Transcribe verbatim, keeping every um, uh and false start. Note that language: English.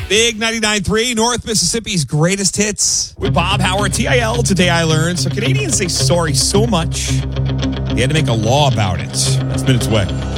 Big ninety-nine point three, North Mississippi's greatest hits. With Bob Howard, T I L, Today I Learned. So Canadians say sorry so much, they had to make a law about it. That's minutes away.